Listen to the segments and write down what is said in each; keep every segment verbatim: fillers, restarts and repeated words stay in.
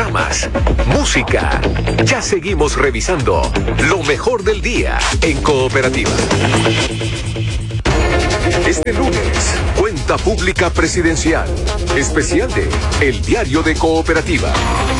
programas, música. Ya seguimos revisando lo mejor del día en Cooperativa. Este lunes, Cuenta Pública Presidencial, especial de El Diario de Cooperativa.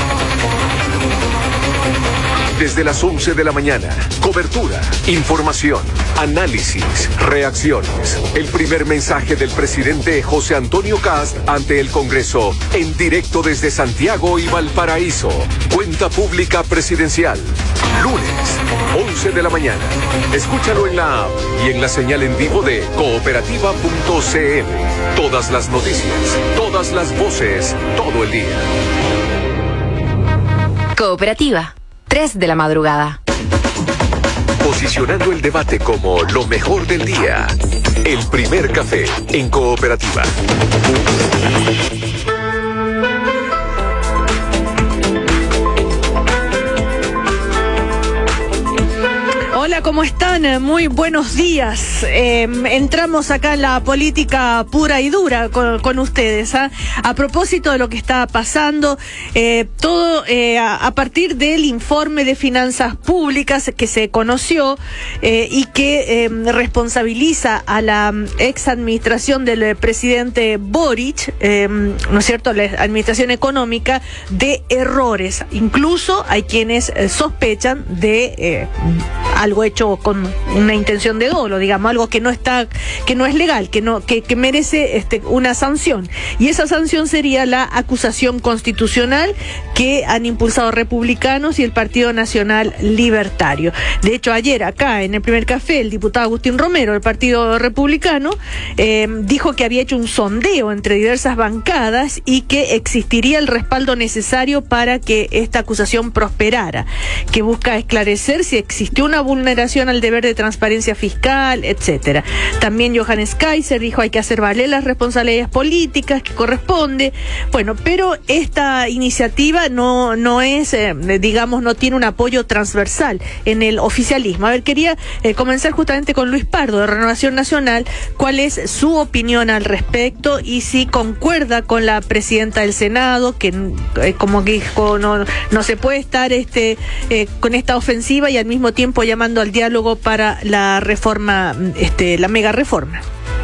Desde las once de la mañana, cobertura, información, análisis, reacciones. El primer mensaje del presidente José Antonio Kast ante el Congreso, en directo desde Santiago y Valparaíso. Cuenta Pública Presidencial, lunes, once de la mañana. Escúchalo en la app y en la señal en vivo de cooperativa punto c l. Todas las noticias, todas las voces, todo el día. Cooperativa. tres de la madrugada. Posicionando el debate como lo mejor del día. El primer café en Cooperativa. Hola, ¿cómo están? Muy buenos días. Eh, entramos acá en la política pura y dura con, con ustedes, ¿eh? A propósito de lo que está pasando, eh, todo eh, a, a partir del informe de finanzas públicas que se conoció eh, y que eh, responsabiliza a la ex administración del presidente Boric, eh, ¿no es cierto?, la administración económica, de errores. Incluso hay quienes eh, sospechan de eh, algo hecho con una intención de dolo, digamos, algo que no está, que no es legal, que no, que, que merece este, una sanción. Y esa sanción sería la acusación constitucional que han impulsado republicanos y el Partido Nacional Libertario. De hecho, ayer acá en el primer café, el diputado Agustín Romero del Partido Republicano eh, dijo que había hecho un sondeo entre diversas bancadas y que existiría el respaldo necesario para que esta acusación prosperara, que busca esclarecer si existió una vulneración al deber de transparencia fiscal, etcétera. También Johannes Kaiser dijo hay que hacer valer las responsabilidades políticas que corresponde. Bueno, pero esta iniciativa no no es, eh, digamos, no tiene un apoyo transversal en el oficialismo. A ver, quería eh, comenzar justamente con Luis Pardo de Renovación Nacional. ¿Cuál es su opinión al respecto y si concuerda con la presidenta del Senado, que eh, como que dijo no no se puede estar este eh, con esta ofensiva y al mismo tiempo llamando al diálogo para la reforma, este, la mega reforma?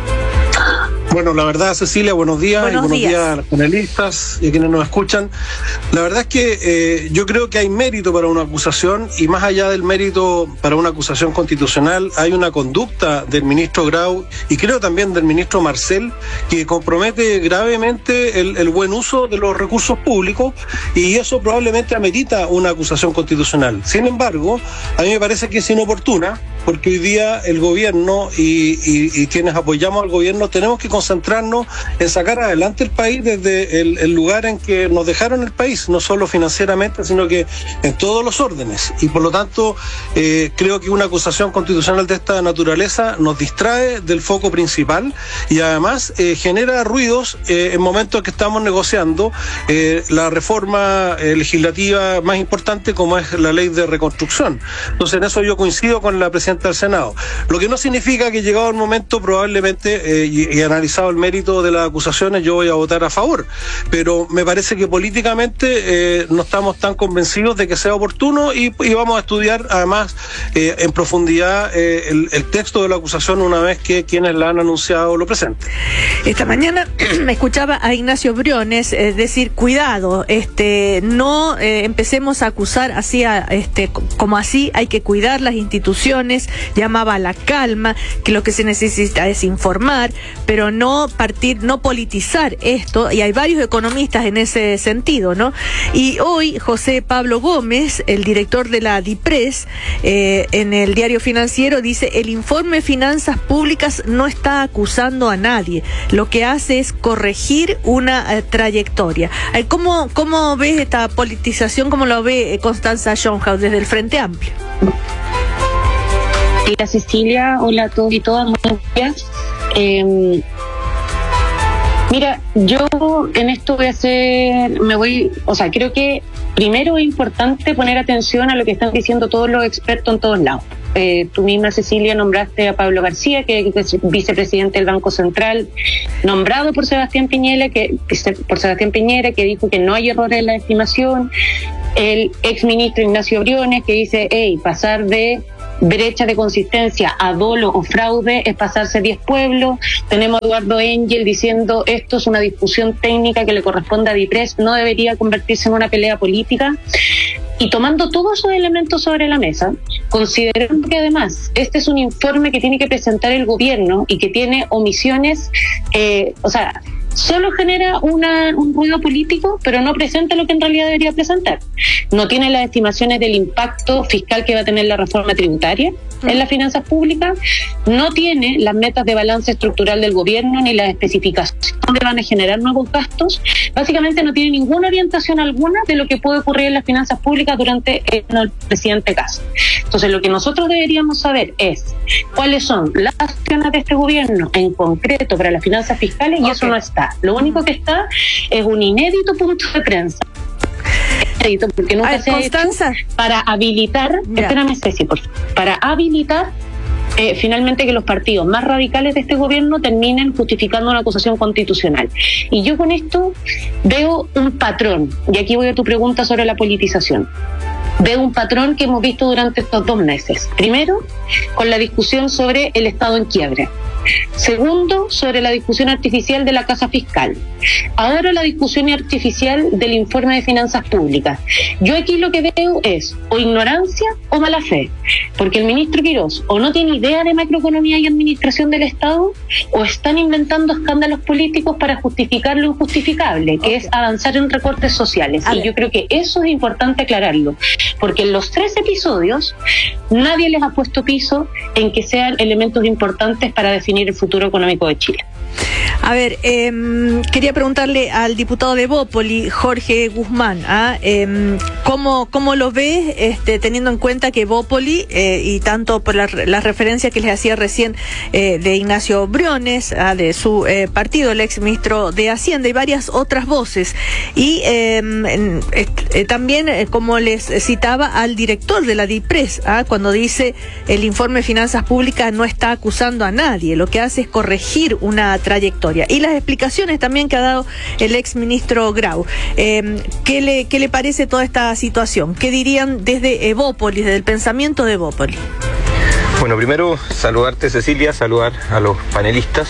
Bueno, la verdad, Cecilia, buenos días. Buenos, y buenos días. días a los panelistas y a quienes nos escuchan. La verdad es que eh, yo creo que hay mérito para una acusación y más allá del mérito para una acusación constitucional, hay una conducta del ministro Grau y creo también del ministro Marcel que compromete gravemente el, el buen uso de los recursos públicos y eso probablemente amerita una acusación constitucional. Sin embargo, a mí me parece que es inoportuna porque hoy día el gobierno y, y, y quienes apoyamos al gobierno tenemos que concentrarnos en sacar adelante el país desde el, el lugar en que nos dejaron el país, no solo financieramente, sino que en todos los órdenes. Y por lo tanto, eh, creo que una acusación constitucional de esta naturaleza nos distrae del foco principal y además eh, genera ruidos eh, en momentos que estamos negociando eh, la reforma eh, legislativa más importante como es la ley de reconstrucción. Entonces, en eso yo coincido con la presidenta del Senado. Lo que no significa que llegado el momento probablemente eh, y, y analizado el mérito de las acusaciones yo voy a votar a favor, pero me parece que políticamente eh, no estamos tan convencidos de que sea oportuno y, y vamos a estudiar además eh, en profundidad eh, el, el texto de la acusación una vez que quienes la han anunciado lo presenten. Esta mañana me escuchaba a Ignacio Briones eh, decir cuidado, este no eh, empecemos a acusar así a, este como así, hay que cuidar las instituciones, llamaba a la calma, que lo que se necesita es informar, pero no partir, no politizar esto, y hay varios economistas en ese sentido, ¿no? Y hoy José Pablo Gómez, el director de la DIPRES, eh, en el Diario Financiero dice, el informe de finanzas públicas no está acusando a nadie, lo que hace es corregir una eh, trayectoria. Eh, ¿Cómo, cómo ves esta politización, cómo lo ve eh, Constanza Schoenhaus desde el Frente Amplio? Hola Cecilia, hola a todos y todas, buenos días. Eh, mira, yo en esto voy a hacer, me voy, o sea, creo que primero es importante poner atención a lo que están diciendo todos los expertos en todos lados. eh, tú misma, Cecilia, nombraste a Pablo García, que es vicepresidente del Banco Central, nombrado por Sebastián Piñera, que por Sebastián Piñera, que dijo que no hay errores en la estimación. El exministro Ignacio Briones, que dice, hey, pasar de brecha de consistencia a dolo o fraude es pasarse diez pueblos. Tenemos a Eduardo Engel diciendo esto es una discusión técnica que le corresponde a DIPRES, no debería convertirse en una pelea política. Y tomando todos esos elementos sobre la mesa, considerando que además este es un informe que tiene que presentar el gobierno y que tiene omisiones, eh, o sea, solo genera una, un ruido político, pero no presenta lo que en realidad debería presentar. No tiene las estimaciones del impacto fiscal que va a tener la reforma tributaria en las finanzas públicas, no tiene las metas de balance estructural del gobierno ni las especificaciones donde van a generar nuevos gastos. Básicamente no tiene ninguna orientación alguna de lo que puede ocurrir en las finanzas públicas durante el presidente Kast. Entonces, lo que nosotros deberíamos saber es cuáles son las acciones de este gobierno en concreto para las finanzas fiscales, y okay. Eso no está. Lo único que está es un inédito punto de prensa. Inédito porque nunca Ay, se Constanza. ha hecho para habilitar, ya. espérame Ceci, por favor, para habilitar Eh, finalmente que los partidos más radicales de este gobierno terminen justificando una acusación constitucional. Y yo con esto veo un patrón, y aquí voy a tu pregunta sobre la politización. Veo un patrón que hemos visto durante estos dos meses. Primero, con la discusión sobre el Estado en quiebre. Segundo, sobre la discusión artificial de la casa fiscal. Ahora la discusión artificial del informe de finanzas públicas. Yo aquí lo que veo es o ignorancia o mala fe, porque el ministro Quirós o no tiene idea de macroeconomía y administración del Estado, o están inventando escándalos políticos para justificar lo injustificable, que okay. es avanzar en recortes sociales. Y yo creo que eso es importante aclararlo, porque en los tres episodios nadie les ha puesto piso en que sean elementos importantes para definir el futuro económico de Chile. A ver, eh, quería preguntarle al diputado de Evópoli, Jorge Guzmán, ¿ah? eh, ¿cómo, ¿cómo lo ves, este, teniendo en cuenta que Evópoli, eh, y tanto por la, la referencia que les hacía recién eh, de Ignacio Briones, ¿ah? de su eh, partido, el ex ministro de Hacienda, y varias otras voces, y eh, eh, también, eh, como les citaba, al director de la DIPRES, ¿ah? cuando dice el informe de finanzas públicas no está acusando a nadie, lo que hace es corregir una trayectoria. Y las explicaciones también que ha dado el ex ministro Grau. Eh, ¿qué le, qué le parece toda esta situación? ¿Qué dirían desde Evópoli, desde el pensamiento de Evópoli? Bueno, primero saludarte, Cecilia, saludar a los panelistas.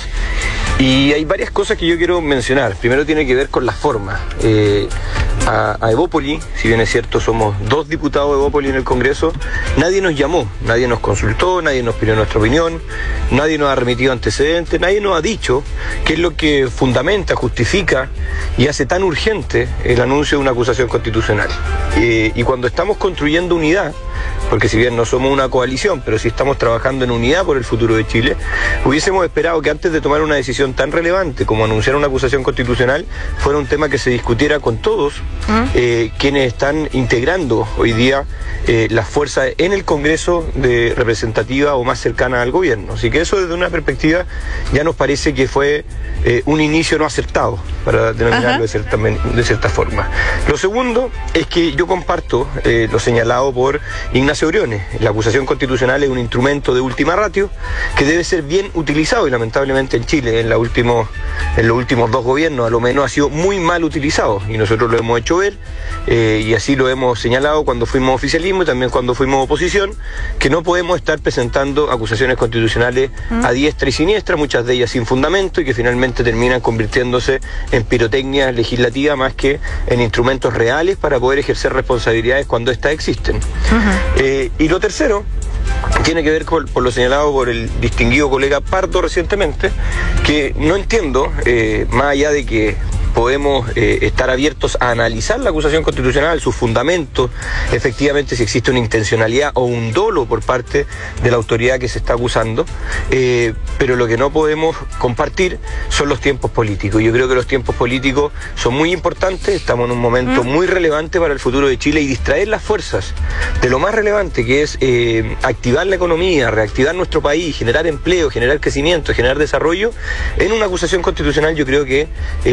Y hay varias cosas que yo quiero mencionar. Primero tiene que ver con la forma. Eh, a, a Evópoli, si bien es cierto, somos dos diputados de Evópoli en el Congreso, nadie nos llamó, nadie nos consultó, nadie nos pidió nuestra opinión, nadie nos ha remitido antecedentes, nadie nos ha dicho qué es lo que fundamenta, justifica y hace tan urgente el anuncio de una acusación constitucional. Eh, y cuando estamos construyendo unidad, porque si bien no somos una coalición, pero sí estamos trabajando en unidad por el futuro de Chile, hubiésemos esperado que antes de tomar una decisión tan relevante como anunciar una acusación constitucional, fuera un tema que se discutiera con todos eh, quienes están integrando hoy día eh, las fuerzas en el Congreso de representativa o más cercana al gobierno. Así que eso desde una perspectiva ya nos parece que fue eh, un inicio no acertado, para denominarlo de cierta, de cierta forma. Lo segundo es que yo comparto eh, lo señalado por Ignacio Briones. La acusación constitucional es un instrumento de última ratio que debe ser bien utilizado, y lamentablemente en Chile en, la último, en los últimos dos gobiernos a lo menos ha sido muy mal utilizado, y nosotros lo hemos hecho ver eh, y así lo hemos señalado cuando fuimos oficialismo y también cuando fuimos oposición, que no podemos estar presentando acusaciones constitucionales a diestra y siniestra, muchas de ellas sin fundamento, y que finalmente terminan convirtiéndose en pirotecnia legislativa más que en instrumentos reales para poder ejercer responsabilidades cuando éstas existen. Uh-huh. eh, y lo tercero tiene que ver con, por lo señalado por el distinguido colega Pardo recientemente, que no entiendo, eh, más allá de que podemos eh, estar abiertos a analizar la acusación constitucional, sus fundamentos, efectivamente si existe una intencionalidad o un dolo por parte de la autoridad que se está acusando, eh, pero lo que no podemos compartir son los tiempos políticos. Yo creo que los tiempos políticos son muy importantes, estamos en un momento mm. muy relevante para el futuro de Chile, y distraer las fuerzas de lo más relevante, que es eh, activar la economía, reactivar nuestro país, generar empleo, generar crecimiento, generar desarrollo, en una acusación constitucional yo creo que eh, no se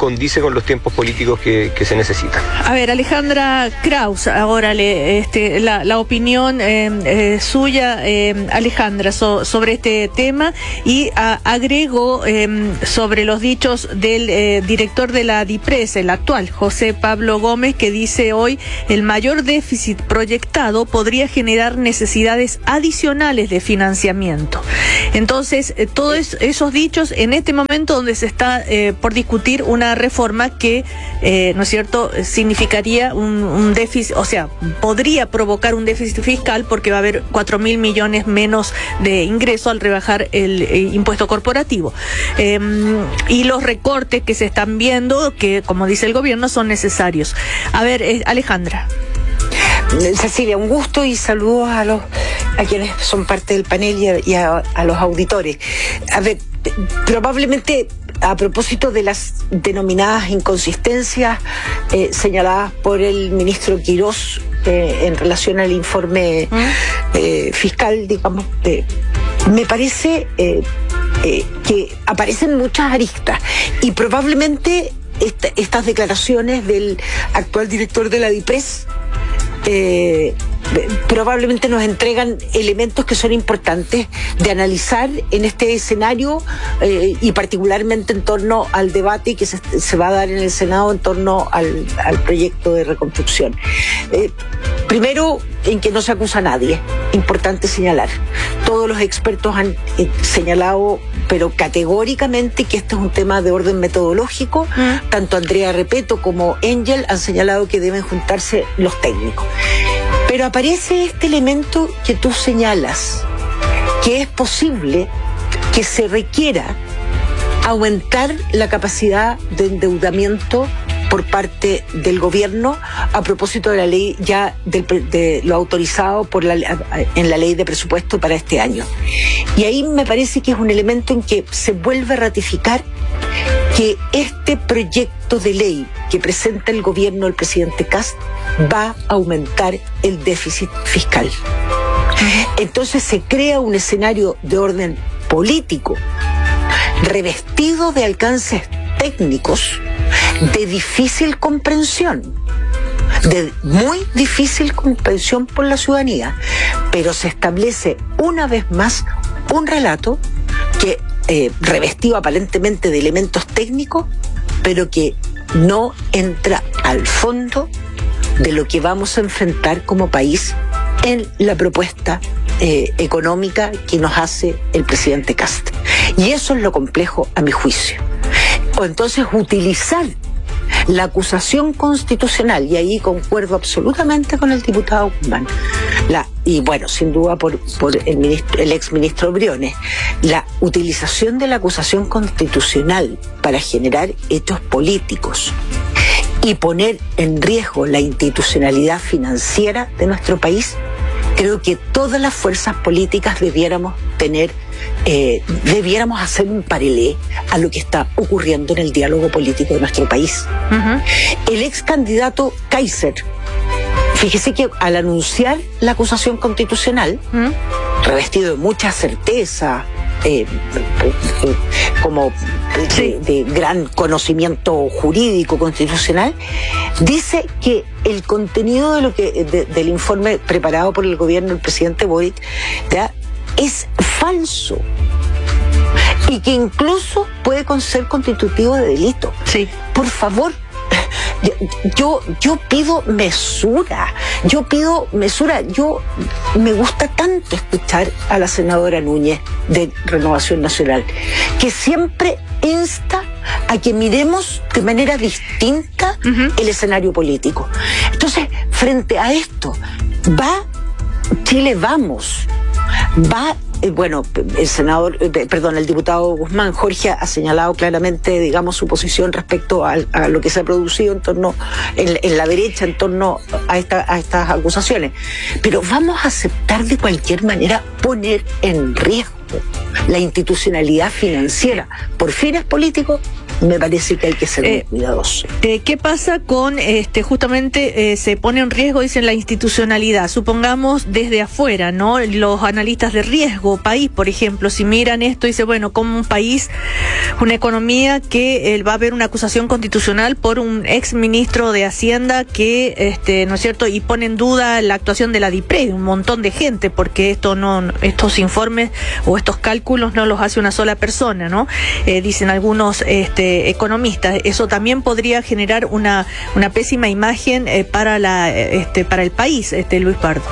condice con los tiempos políticos que, que se necesitan. A ver, Alejandra Kraus, ahora le, este, la, la opinión eh, eh, suya, eh, Alejandra, so, sobre este tema, y a, agrego eh, sobre los dichos del eh, director de la DIPRES, el actual, José Pablo Gómez, que dice hoy: el mayor déficit proyectado podría generar necesidades adicionales de financiamiento. Entonces, eh, todos esos dichos en este momento donde se está eh, por discutir una reforma que, eh, ¿no es cierto?, significaría un, un déficit, o sea, podría provocar un déficit fiscal porque va a haber cuatro mil millones menos de ingreso al rebajar el eh, impuesto corporativo. Eh, y los recortes que se están viendo, que como dice el gobierno, son necesarios. A ver, eh, Alejandra. Cecilia, un gusto y saludos a los a quienes son parte del panel y a, y a, a los auditores. A ver, probablemente a propósito de las denominadas inconsistencias eh, señaladas por el ministro Quirós eh, en relación al informe eh, fiscal, digamos, de, me parece eh, eh, que aparecen muchas aristas y probablemente esta, estas declaraciones del actual director de la DIPRES Eh, probablemente nos entregan elementos que son importantes de analizar en este escenario eh, y particularmente en torno al debate que se, se va a dar en el Senado en torno al, al proyecto de reconstrucción. Eh, primero, en que no se acusa a nadie, importante señalar. Todos los expertos han eh, señalado, pero categóricamente, que este es un tema de orden metodológico. Mm. Tanto Andrea Repeto como Engel han señalado que deben juntarse los técnicos. Pero aparece este elemento que tú señalas, que es posible que se requiera aumentar la capacidad de endeudamiento por parte del gobierno a propósito de la ley ya de, de lo autorizado por la, en la ley de presupuesto para este año. Y ahí me parece que es un elemento en que se vuelve a ratificar que este proyecto de ley que presenta el gobierno del presidente Kast va a aumentar el déficit fiscal. Entonces se crea un escenario de orden político revestido de alcances técnicos de difícil comprensión, de muy difícil comprensión por la ciudadanía, pero se establece una vez más un relato que eh, revestido aparentemente de elementos técnicos, pero que no entra al fondo de lo que vamos a enfrentar como país en la propuesta eh, económica que nos hace el presidente Kast. Y eso es lo complejo a mi juicio. O entonces utilizar la acusación constitucional, y ahí concuerdo absolutamente con el diputado Guzmán, la, y bueno, sin duda por, por el, ministro, el ex ministro Briones, la utilización de la acusación constitucional para generar hechos políticos y poner en riesgo la institucionalidad financiera de nuestro país. Creo que todas las fuerzas políticas debiéramos tener, eh, debiéramos hacer un paralelo a lo que está ocurriendo en el diálogo político de nuestro país. Uh-huh. El ex candidato Kaiser, fíjese que al anunciar la acusación constitucional, uh-huh, revestido de mucha certeza, eh, eh, como de, de gran conocimiento jurídico constitucional, dice que el contenido de lo que de, del informe preparado por el gobierno del presidente Boric, ¿ya?, es falso y que incluso puede ser constitutivo de delito. Sí. Por favor, yo yo pido mesura, yo pido mesura. Yo me gusta tanto escuchar a la senadora Núñez de Renovación Nacional, que siempre insta a que miremos de manera distinta uh-huh. el escenario político. Entonces, frente a esto, va Chile Vamos, va, eh, bueno, el senador, eh, perdón, el diputado Guzmán, Jorge, ha señalado claramente, digamos, su posición respecto a, a lo que se ha producido en torno, en, en la derecha, en torno a, esta, a estas acusaciones. Pero vamos a aceptar de cualquier manera poner en riesgo la institucionalidad financiera por fines políticos. me parece que hay que ser Eh, muy cuidadosos. Eh, ¿Qué pasa con, este, justamente, eh, se pone en riesgo, dicen, la institucionalidad? Supongamos desde afuera, ¿no? Los analistas de riesgo, país, por ejemplo, si miran esto, dice, bueno, como un país, una economía que eh, va a haber una acusación constitucional por un ex ministro de Hacienda que, este, ¿no es cierto?, y pone en duda la actuación de la DIPRED, un montón de gente, porque esto no, estos informes o estos cálculos no los hace una sola persona, ¿no? Eh, dicen algunos, este, economistas. Eso también podría generar una, una pésima imagen eh, para la, este, para el país, este, Luis Pardo.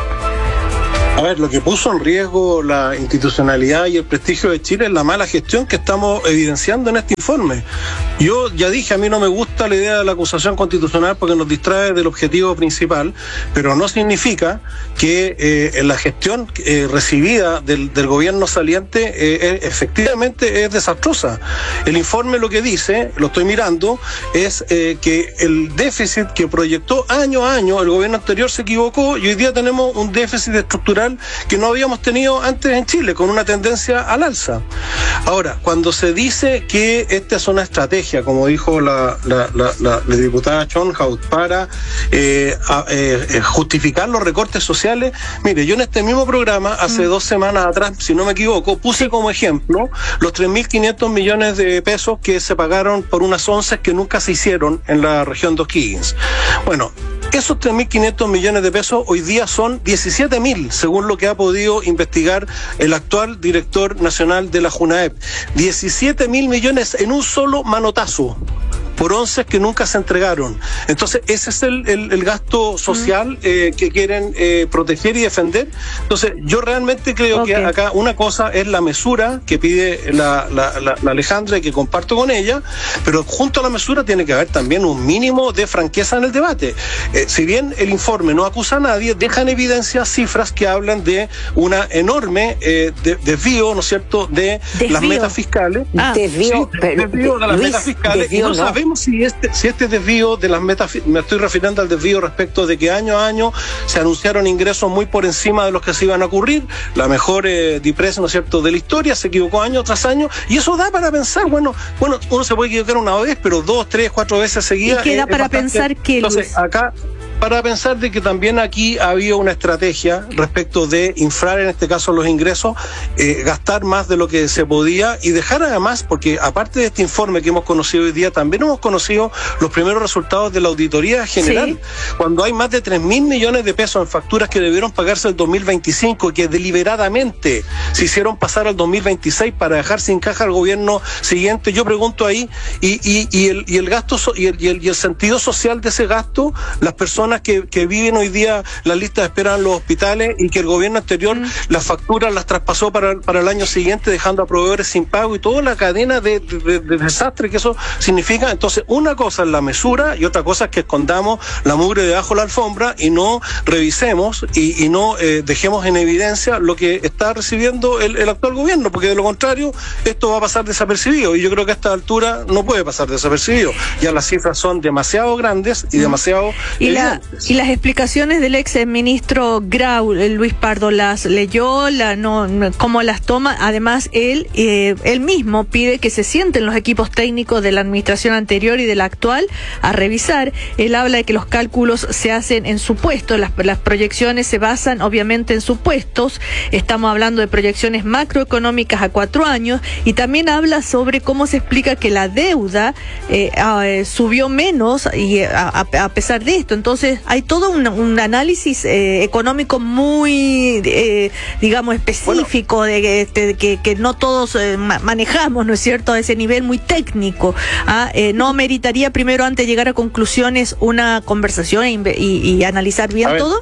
A ver, lo que puso en riesgo la institucionalidad y el prestigio de Chile es la mala gestión que estamos evidenciando en este informe. Yo ya dije, a mí no me gusta la idea de la acusación constitucional porque nos distrae del objetivo principal, pero no significa que eh, la gestión eh, recibida del, del gobierno saliente eh, efectivamente es desastrosa. El informe lo que dice, lo estoy mirando, es eh, que el déficit que proyectó año a año el gobierno anterior se equivocó y hoy día tenemos un déficit estructural que no habíamos tenido antes en Chile, con una tendencia al alza. Ahora, cuando se dice que esta es una estrategia, como dijo la, la, la, la, la diputada Schönhaus, para eh, a, eh, justificar los recortes sociales, mire, yo en este mismo programa, hace mm. dos semanas atrás, si no me equivoco, puse como ejemplo los tres mil quinientos millones de pesos que se pagaron por unas once que nunca se hicieron en la región de O'Higgins. Bueno, esos tres mil quinientos millones de pesos hoy día son diecisiete mil, según lo que ha podido investigar el actual director nacional de la JUNAEP. diecisiete mil millones en un solo manotazo, por once que nunca se entregaron. Entonces, ese es el, el, el gasto social eh, que quieren eh, proteger y defender. Entonces, yo realmente creo okay. que acá una cosa es la mesura que pide la, la, la, la Alejandra y que comparto con ella, pero junto a la mesura tiene que haber también un mínimo de franqueza en el debate. Eh, si bien el informe no acusa a nadie, deja en evidencia cifras que hablan de una enorme eh, de, desvío, ¿no es cierto?, de desvío. las metas fiscales. Ah, desvío, sí, pero, desvío de las Luis, metas fiscales. Y no, no sabemos Si este, si este desvío de las metas, me estoy refiriendo al desvío respecto de que año a año se anunciaron ingresos muy por encima de los que se iban a ocurrir, la mejor eh, DIPRED, ¿no es cierto?, de la historia, se equivocó año tras año, y eso da para pensar, bueno, bueno, uno se puede equivocar una vez, pero dos, tres, cuatro veces seguidas. ¿Y queda eh, para bastante, pensar que entonces, acá para pensar de que también aquí había una estrategia respecto de inflar, en este caso, los ingresos, eh, gastar más de lo que se podía y dejar además, porque aparte de este informe que hemos conocido hoy día, también hemos conocido los primeros resultados de la auditoría general, sí. cuando hay más de tres mil millones de pesos en facturas que debieron pagarse el dos mil veinticinco, que deliberadamente se hicieron pasar al dos mil veintiséis para dejar sin caja al gobierno siguiente. Yo pregunto ahí, y, y, y, el, y el gasto so, y, el, y, el, y el sentido social de ese gasto, las personas Que, que viven hoy día las listas de espera en los hospitales y que el gobierno anterior mm. las facturas las traspasó para, para el año siguiente, dejando a proveedores sin pago y toda la cadena de, de, de desastre que eso significa. Entonces, una cosa es la mesura y otra cosa es que escondamos la mugre debajo de la alfombra y no revisemos y, y no eh, dejemos en evidencia lo que está recibiendo el, el actual gobierno, porque de lo contrario esto va a pasar desapercibido y yo creo que a esta altura no puede pasar desapercibido. Ya las cifras son demasiado grandes y demasiado mm. y la Y las explicaciones del ex ministro Grau, Luis Pardo, las leyó, la, no, cómo las toma. Además, él, eh, él mismo pide que se sienten los equipos técnicos de la administración anterior y de la actual a revisar. Él habla de que los cálculos se hacen en supuestos, las, las proyecciones se basan obviamente en supuestos. Estamos hablando de proyecciones macroeconómicas a cuatro años y también habla sobre cómo se explica que la deuda eh, eh, subió menos y a, a pesar de esto. Entonces, hay todo un, un análisis eh, económico muy, eh, digamos, específico, bueno, de, de, de que, que no todos eh, ma- manejamos, ¿no es cierto?, a ese nivel muy técnico. ¿ah? Eh, ¿No meritaría primero, antes de llegar a conclusiones, una conversación y, y, y analizar bien todo?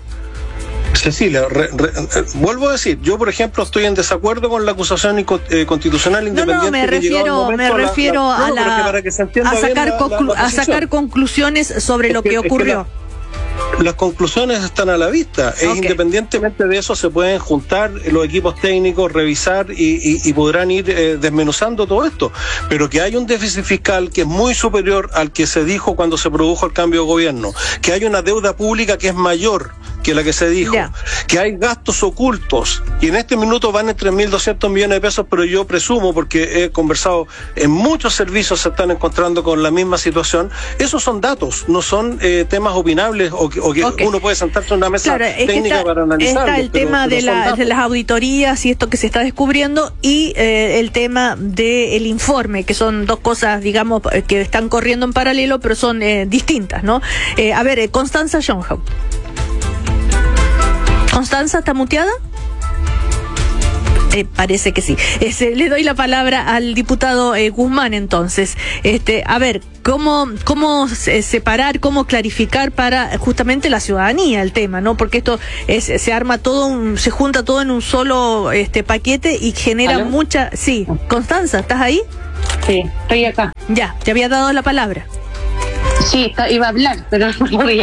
Cecilia, re, re, vuelvo a decir, yo por ejemplo estoy en desacuerdo con la acusación eh, constitucional independiente. No, no, me refiero, me refiero a, la, a, la, para que se entienda a sacar, bien conclu- la, la, la a sacar conclusiones sobre es lo que, que ocurrió. Las conclusiones están a la vista. Okay. E independientemente de eso se pueden juntar los equipos técnicos, revisar y, y, y podrán ir eh, desmenuzando todo esto. Pero que hay un déficit fiscal que es muy superior al que se dijo cuando se produjo el cambio de gobierno, que hay una deuda pública que es mayor que la que se dijo, Ya. que hay gastos ocultos, y en este minuto van en tres mil doscientos millones de pesos, pero yo presumo, porque he conversado, en muchos servicios se están encontrando con la misma situación. Esos son datos, no son eh, temas opinables o que, o que Okay. uno puede sentarse en una mesa Claro, es que técnica está, para analizar. está el tema de, la, de las auditorías y esto que se está descubriendo, y eh, el tema del informe, que son dos cosas, digamos, que están corriendo en paralelo, pero son eh, distintas, ¿no? Eh, a ver, eh, Constanza Schoenhaupt. ¿Constanza está muteada? Eh, parece que sí. Este, le doy la palabra al diputado eh, Guzmán, entonces. Este, a ver, cómo cómo se- separar, cómo clarificar para justamente la ciudadanía el tema, ¿no? Porque esto es, se arma todo, un, se junta todo en un solo este paquete y genera ¿Aló? mucha. Sí, Constanza, ¿estás ahí? Sí, estoy acá. Ya, te había dado la palabra. Sí, está- iba a hablar, pero no podía.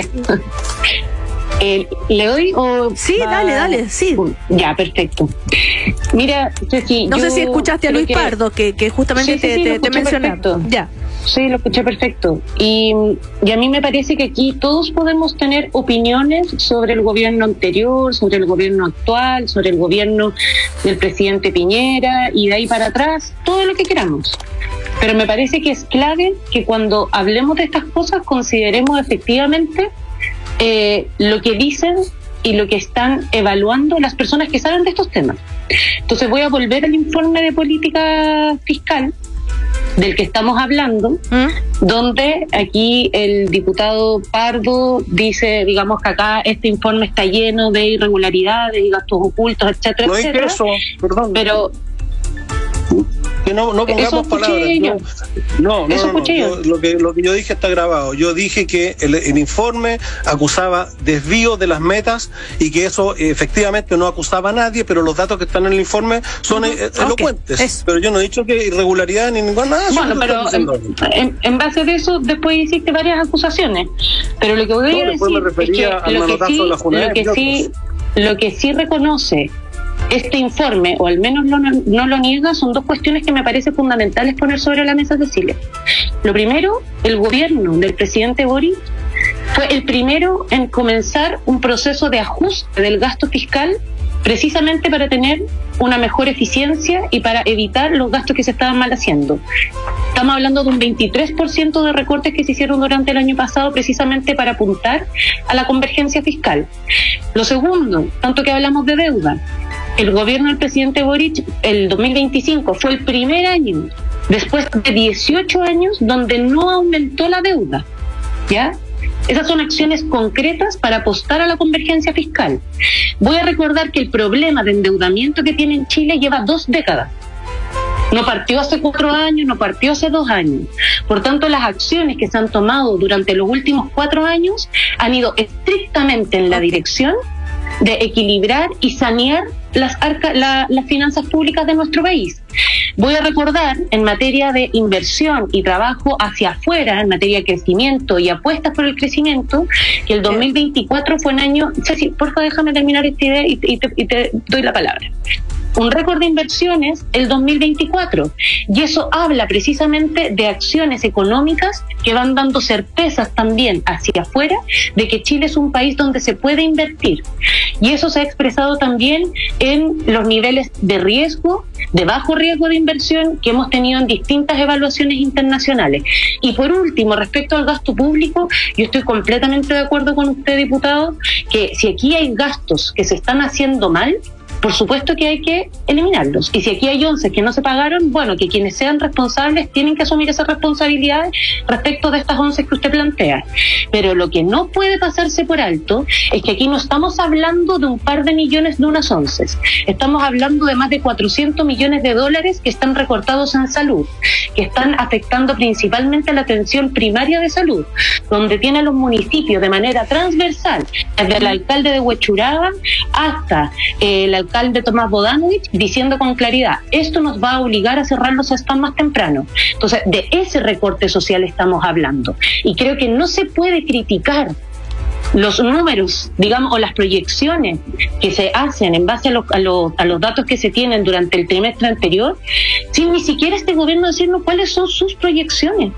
Eh, ¿Le doy o...? Sí, va- dale, dale, sí. Ya, perfecto. Mira, Ceci, No yo sé si escuchaste a creo Luis que- Pardo, que, que justamente Sí, sí, te, sí, te, lo te escuché mencionaba. perfecto. Ya. Sí, lo escuché perfecto. Y, y a mí me parece que aquí todos podemos tener opiniones sobre el gobierno anterior, sobre el gobierno actual, sobre el gobierno del presidente Piñera y de ahí para atrás, todo lo que queramos. Pero me parece que es clave que cuando hablemos de estas cosas consideremos efectivamente eh, lo que dicen y lo que están evaluando las personas que saben de estos temas. Entonces voy a volver al informe de política fiscal del que estamos hablando, ¿Mm? donde aquí el diputado Pardo dice, digamos, que acá este informe está lleno de irregularidades y gastos ocultos, etcétera, No dije etcétera. eso, perdón. Pero Que no, no Eso pongamos escuché palabras. yo. No, no, Eso no, no, escuché yo- yo. lo, que, lo que yo dije está grabado. Yo dije que el, el informe acusaba desvío de las metas y que eso eh, efectivamente no acusaba a nadie, pero los datos que están en el informe son eh, elocuentes. Eso. Pero yo no he dicho que irregularidad ni ninguna nada. eso bueno, lo pero estoy en, diciendo. en- en base de eso después hiciste varias acusaciones. Pero lo que voy No, a después me decir es refería que al lo que manotazo sí, de la Junaed lo que y otros. sí, lo que sí reconoce este informe, o al menos no, no lo niega, son dos cuestiones que me parece fundamentales poner sobre la mesa, Cecilia. Lo primero, el gobierno del presidente Boric fue el primero en comenzar un proceso de ajuste del gasto fiscal precisamente para tener una mejor eficiencia y para evitar los gastos que se estaban mal haciendo. Estamos hablando de un veintitrés por ciento de recortes que se hicieron durante el año pasado precisamente para apuntar a la convergencia fiscal. Lo segundo, tanto que hablamos de deuda, el gobierno del presidente Boric, el dos mil veinticinco, fue el primer año, después de dieciocho años, donde no aumentó la deuda, ¿ya? Esas son acciones concretas para apostar a la convergencia fiscal. Voy a recordar que el problema de endeudamiento que tiene en Chile lleva dos décadas. No partió hace cuatro años, no partió hace dos años. Por tanto, las acciones que se han tomado durante los últimos cuatro años han ido estrictamente en la dirección de equilibrar y sanear las, arca, la, las finanzas públicas de nuestro país. Voy a recordar, en materia de inversión y trabajo hacia afuera, en materia de crecimiento y apuestas por el crecimiento, que el dos mil veinticuatro fue un año... Ceci, porfa, déjame terminar esta idea y, y, te, y te doy la palabra. Un récord de inversiones el dos mil veinticuatro, y eso habla precisamente de acciones económicas que van dando certezas también hacia afuera de que Chile es un país donde se puede invertir, y eso se ha expresado también en los niveles de riesgo, de bajo riesgo de inversión que hemos tenido en distintas evaluaciones internacionales. Y por último, respecto al gasto público, yo estoy completamente de acuerdo con usted, diputado, que si aquí hay gastos que se están haciendo mal, por supuesto que hay que eliminarlos. Y si aquí hay once que no se pagaron, bueno, que quienes sean responsables tienen que asumir esas responsabilidades respecto de estas once que usted plantea. Pero lo que no puede pasarse por alto es que aquí no estamos hablando de un par de millones de unas once. Estamos hablando de más de cuatrocientos millones de dólares que están recortados en salud, que están afectando principalmente a la atención primaria de salud, donde tienen los municipios de manera transversal, desde el alcalde de Huechuraba hasta eh, el alcalde de Tomás Bodanovich, diciendo con claridad, esto nos va a obligar a cerrar los spam más temprano. Entonces, de ese recorte social estamos hablando. Y creo que no se puede criticar los números, digamos, o las proyecciones que se hacen en base a los, a los, a los datos que se tienen durante el trimestre anterior, sin ni siquiera este gobierno decirnos cuáles son sus proyecciones.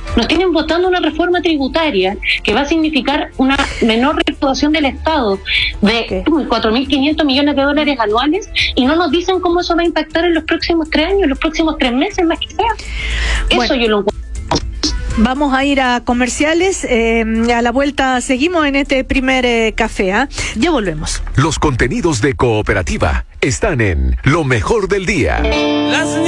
Nos tienen votando una reforma tributaria que va a significar una menor recaudación del Estado de okay. cuatro mil quinientos millones de dólares anuales, y no nos dicen cómo eso va a impactar en los próximos tres años, en los próximos tres meses más que sea. Eso bueno. yo lo encuentro. Vamos a ir a comerciales, eh, a la vuelta seguimos en este primer eh, café, ¿eh? Ya volvemos. Los contenidos de Cooperativa están en Lo Mejor del Día. Las